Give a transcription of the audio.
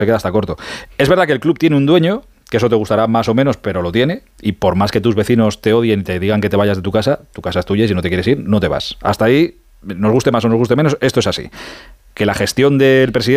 se queda hasta corto. Es verdad que el club tiene un dueño, que eso te gustará más o menos, pero lo tiene, y por más que tus vecinos te odien y te digan que te vayas de tu casa es tuya y si no te quieres ir, no te vas. Hasta ahí, nos guste más o nos guste menos, esto es así. Que la gestión del presidente